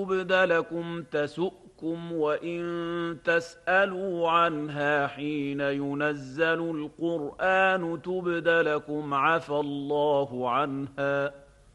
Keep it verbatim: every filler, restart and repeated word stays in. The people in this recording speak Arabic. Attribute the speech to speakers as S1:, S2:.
S1: تبد لكم تسؤكم وإن تسألوا عنها حين ينزل القرآن تبد لكم عفى الله عنها